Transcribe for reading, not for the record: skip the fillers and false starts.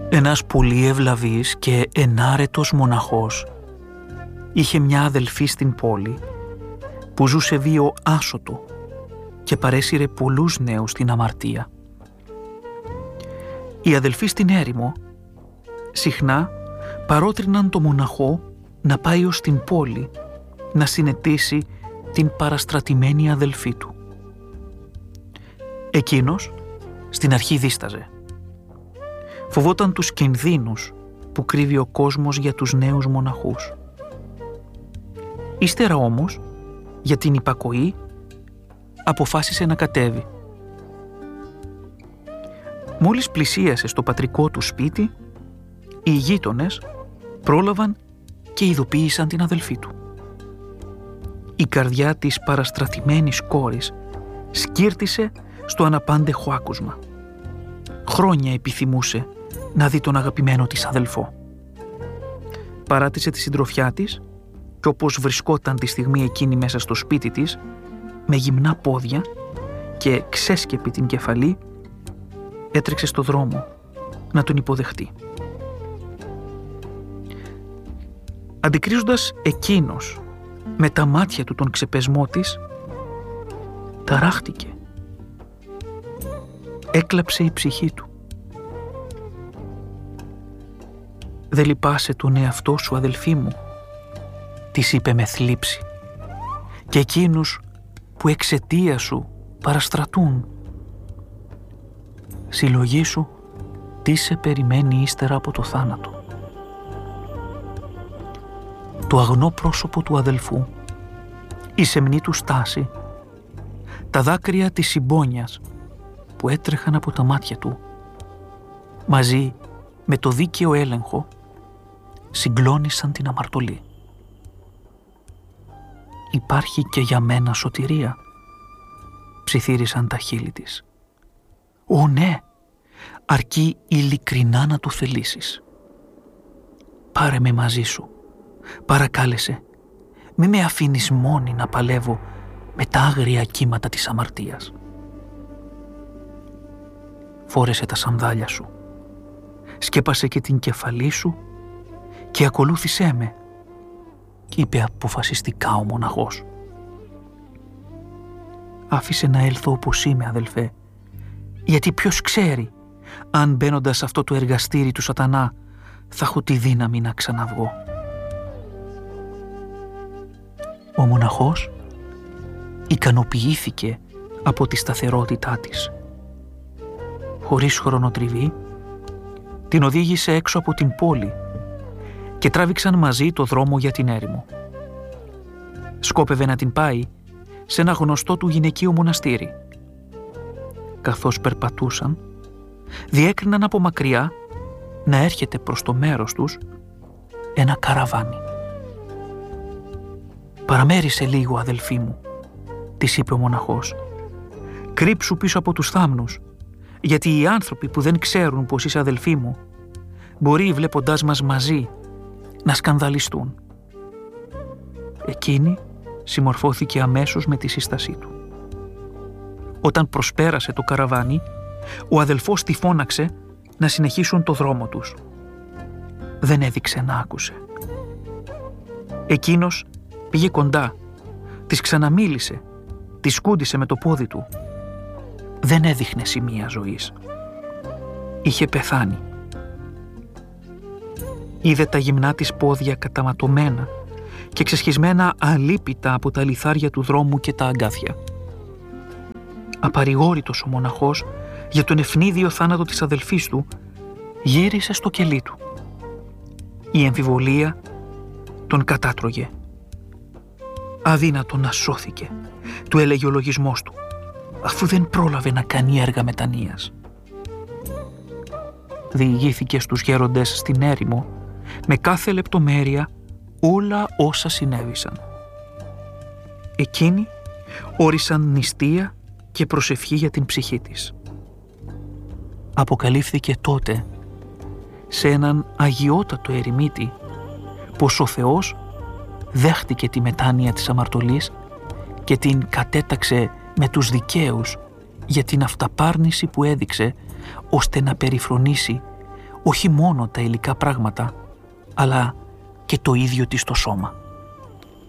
Ένας πολύ ευλαβής και ενάρετος μοναχός είχε μια αδελφή στην πόλη που ζούσε βίο άσωτο και παρέσυρε πολλούς νέους στην αμαρτία. Οι αδελφοί στην έρημο συχνά παρότριναν το μοναχό να πάει ως την πόλη να συνετίσει την παραστρατημένη αδελφή του. Εκείνος στην αρχή δίσταζε. Φοβόταν τους κινδύνους που κρύβει ο κόσμος για τους νέους μοναχούς. Ύστερα όμως, για την υπακοή, αποφάσισε να κατέβει. Μόλις πλησίασε στο πατρικό του σπίτι, οι γείτονες πρόλαβαν και ειδοποίησαν την αδελφή του. Η καρδιά της παραστρατημένης κόρης σκύρτησε στο αναπάντεχο άκουσμα. Χρόνια επιθυμούσε να δει τον αγαπημένο της αδελφό. Παράτησε τη συντροφιά της και όπως βρισκόταν τη στιγμή εκείνη μέσα στο σπίτι της, με γυμνά πόδια και ξέσκεπη την κεφαλή, έτρεξε στο δρόμο να τον υποδεχτεί. Αντικρίζοντας εκείνος με τα μάτια του τον ξεπεσμό της, ταράχτηκε. Έκλαψε η ψυχή του. «Δεν λυπάσαι τον εαυτό σου, αδελφή μου», της είπε με θλίψη, «και εκείνους που εξαιτία σου παραστρατούν. Συλλογήσου τι σε περιμένει ύστερα από το θάνατο». Το αγνό πρόσωπο του αδελφού, η σεμνή του στάση, τα δάκρυα της συμπόνιας που έτρεχαν από τα μάτια του, μαζί με το δίκαιο έλεγχο, συγκλώνησαν την αμαρτωλή. «Υπάρχει και για μένα σωτηρία», ψιθύρισαν τα χείλη της. «Ω ναι, αρκεί ειλικρινά να το θελήσεις. Πάρε με μαζί σου, παρακάλεσε, μη με αφήνεις μόνη να παλεύω με τα άγρια κύματα της αμαρτίας. Φόρεσε τα σανδάλια σου, σκέπασε και την κεφαλή σου και ακολούθησέ με», είπε αποφασιστικά ο μοναχός. «Άφησε να έλθω όπως είμαι, αδελφέ, γιατί ποιος ξέρει αν μπαίνοντας σε αυτό το εργαστήρι του σατανά θα έχω τη δύναμη να ξαναβγώ». Ο μοναχός ικανοποιήθηκε από τη σταθερότητά της. Χωρίς χρονοτριβή, την οδήγησε έξω από την πόλη και τράβηξαν μαζί το δρόμο για την έρημο. Σκόπευε να την πάει σε ένα γνωστό του γυναικείο μοναστήρι. Καθώς περπατούσαν, διέκριναν από μακριά να έρχεται προς το μέρος τους ένα καραβάνι. «Παραμέρισε λίγο, αδελφή μου», της είπε ο μοναχός. «Κρύψου πίσω από τους θάμνους, γιατί οι άνθρωποι που δεν ξέρουν πως είσαι αδελφή μου μπορεί, βλέποντάς μας μαζί, να σκανδαλιστούν». Εκείνη συμμορφώθηκε αμέσως με τη σύστασή του. Όταν προσπέρασε το καραβάνι, ο αδελφός τη φώναξε να συνεχίσουν το δρόμο τους. Δεν έδειξε να άκουσε. Εκείνος πήγε κοντά, της ξαναμίλησε, τη σκούντισε με το πόδι του. Δεν έδειχνε σημεία ζωής. Είχε πεθάνει. Είδε τα γυμνά της πόδια καταματωμένα και ξεσχισμένα αλίπητα από τα λιθάρια του δρόμου και τα αγκάθια. Απαρηγόρητος ο μοναχός για τον ευνίδιο θάνατο της αδελφής του, γύρισε στο κελί του. Η εμφιβολία τον κατάτρωγε. «Αδύνατο να σώθηκε», του έλεγε ο λογισμός του, αφού δεν πρόλαβε να κάνει έργα μετανοίας. Διηγήθηκε στους γέροντες στην έρημο με κάθε λεπτομέρεια όλα όσα συνέβησαν. Εκείνοι όρισαν νηστεία και προσευχή για την ψυχή της. Αποκαλύφθηκε τότε σε έναν αγιότατο ερημίτη πως ο Θεός δέχτηκε τη μετάνοια της αμαρτωλής και την κατέταξε με τους δικαίους για την αυταπάρνηση που έδειξε ώστε να περιφρονήσει όχι μόνο τα υλικά πράγματα, αλλά και το ίδιο της το σώμα.